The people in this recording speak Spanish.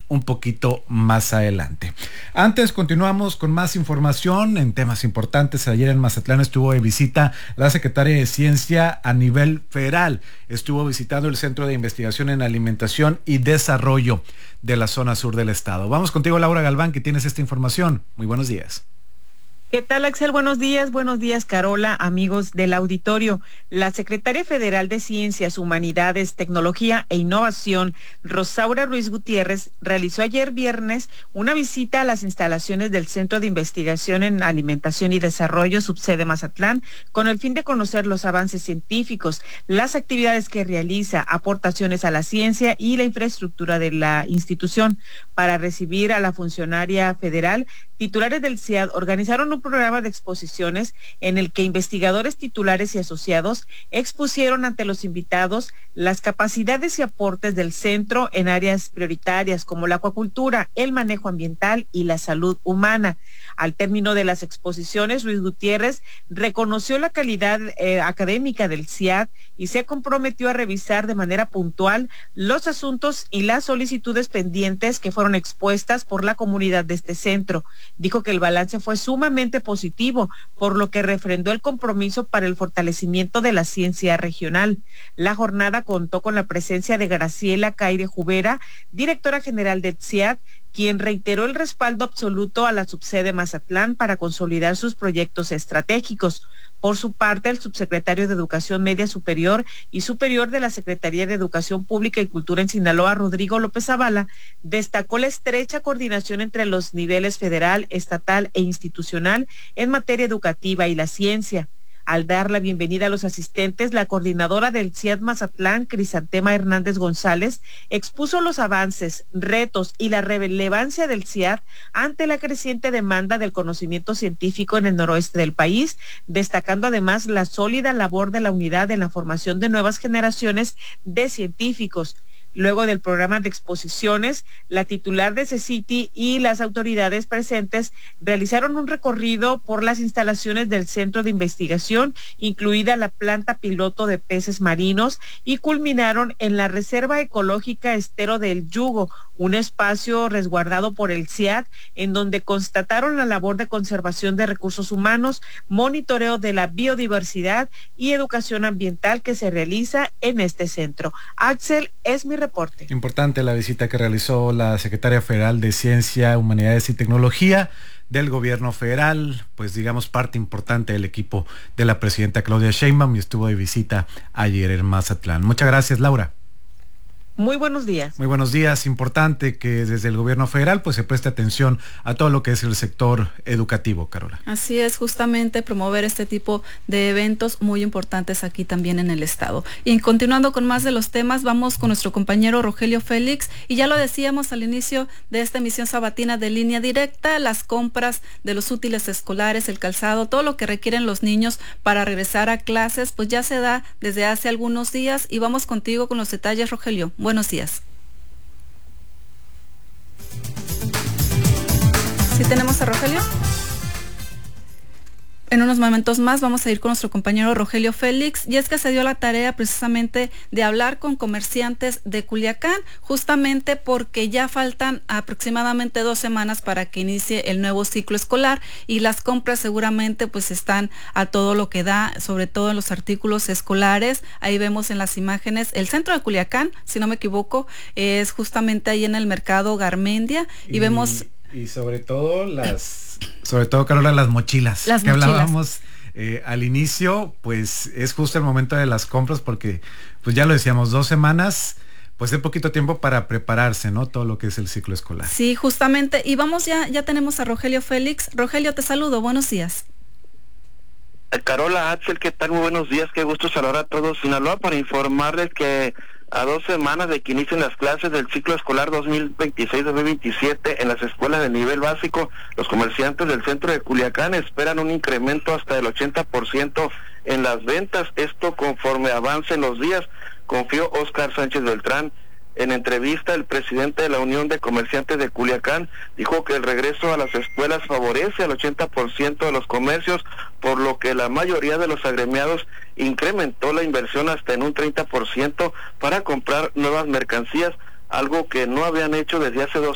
un poquito más adelante. Antes continuamos con más información en temas importantes. Ayer en Mazatlán estuvo de visita la secretaria de Ciencia a nivel federal. Estuvo visitando el Centro de Investigación en Alimentación y Desarrollo de la zona sur del estado. Vamos contigo, Laura Galván, que tienes esta información. Muy buenos días. ¿Qué tal, Axel? Buenos días, Carola, amigos del auditorio. La secretaria federal de Ciencias, Humanidades, Tecnología e Innovación, Rosaura Ruiz Gutiérrez, realizó ayer viernes una visita a las instalaciones del Centro de Investigación en Alimentación y Desarrollo, subsede Mazatlán, con el fin de conocer los avances científicos, las actividades que realiza, aportaciones a la ciencia y la infraestructura de la institución. Para recibir a la funcionaria federal, titulares del CIAD organizaron un programa de exposiciones en el que investigadores titulares y asociados expusieron ante los invitados las capacidades y aportes del centro en áreas prioritarias como la acuacultura, el manejo ambiental y la salud humana. Al término de las exposiciones, Ruiz Gutiérrez reconoció la calidad académica del CIAD y se comprometió a revisar de manera puntual los asuntos y las solicitudes pendientes que fueron expuestas por la comunidad de este centro. Dijo que el balance fue sumamente positivo, por lo que refrendó el compromiso para el fortalecimiento de la ciencia regional. La jornada contó con la presencia de Graciela Caire Jubera, directora general del CIAD, quien reiteró el respaldo absoluto a la subsede Mazatlán para consolidar sus proyectos estratégicos. Por su parte, el subsecretario de Educación Media Superior y Superior de la Secretaría de Educación Pública y Cultura en Sinaloa, Rodrigo López Zavala, destacó la estrecha coordinación entre los niveles federal, estatal e institucional en materia educativa y la ciencia. Al dar la bienvenida a los asistentes, la coordinadora del CIAD Mazatlán, Crisantema Hernández González, expuso los avances, retos y la relevancia del CIAD ante la creciente demanda del conocimiento científico en el noroeste del país, destacando además la sólida labor de la unidad en la formación de nuevas generaciones de científicos. Luego del programa de exposiciones, la titular de CECITI y las autoridades presentes realizaron un recorrido por las instalaciones del centro de investigación, incluida la planta piloto de peces marinos, y culminaron en la Reserva Ecológica Estero del Yugo, un espacio resguardado por el CIAD, en donde constataron la labor de conservación de recursos humanos, monitoreo de la biodiversidad y educación ambiental que se realiza en este centro. Axel, es mi reporte. Importante la visita que realizó la secretaria federal de Ciencia, Humanidades y Tecnología del gobierno federal, pues digamos parte importante del equipo de la presidenta Claudia Sheinbaum, y estuvo de visita ayer en Mazatlán. Muchas gracias, Laura. Muy buenos días. Muy buenos días. Importante que desde el gobierno federal pues se preste atención a todo lo que es el sector educativo, Carola. Así es, justamente promover este tipo de eventos muy importantes aquí también en el estado. Y continuando con más de los temas, vamos con nuestro compañero Rogelio Félix, y ya lo decíamos al inicio de esta emisión sabatina de Línea Directa, las compras de los útiles escolares, el calzado, todo lo que requieren los niños para regresar a clases, pues ya se da desde hace algunos días, y vamos contigo con los detalles, Rogelio. Buenos días. ¿Sí tenemos a Rogelio? En unos momentos más vamos a ir con nuestro compañero Rogelio Félix, y es que se dio la tarea precisamente de hablar con comerciantes de Culiacán, justamente porque ya faltan aproximadamente 2 semanas para que inicie el nuevo ciclo escolar, y las compras seguramente pues están a todo lo que da, sobre todo en los artículos escolares. Ahí vemos en las imágenes el centro de Culiacán, si no me equivoco, es justamente ahí en el mercado Garmendia, y vemos... Y sobre todo Carola, las mochilas que hablábamos al inicio, pues es justo el momento de las compras, porque pues ya lo decíamos, 2 semanas, pues es poquito tiempo para prepararse, ¿no? Todo lo que es el ciclo escolar. Sí, justamente, y vamos ya tenemos a Rogelio Félix. Rogelio, te saludo, buenos días. Carola, Axel, ¿qué tal? Muy buenos días, qué gusto saludar a todos Sinaloa para informarles que a 2 semanas de que inicien las clases del ciclo escolar 2026-2027 en las escuelas de nivel básico, los comerciantes del centro de Culiacán esperan un incremento hasta del 80% en las ventas, esto conforme avancen los días, confió Óscar Sánchez Beltrán. En entrevista, el presidente de la Unión de Comerciantes de Culiacán dijo que el regreso a las escuelas favorece al 80% de los comercios, por lo que la mayoría de los agremiados incrementó la inversión hasta en un 30% para comprar nuevas mercancías, algo que no habían hecho desde hace 2